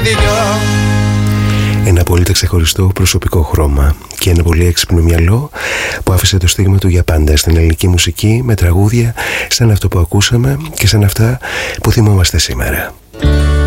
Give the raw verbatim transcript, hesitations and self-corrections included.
Ένα πολύ ξεχωριστό προσωπικό χρώμα και ένα πολύ έξυπνο μυαλό που άφησε το στίγμα του για πάντα στην ελληνική μουσική με τραγούδια σαν αυτό που ακούσαμε και σαν αυτά που θυμόμαστε σήμερα.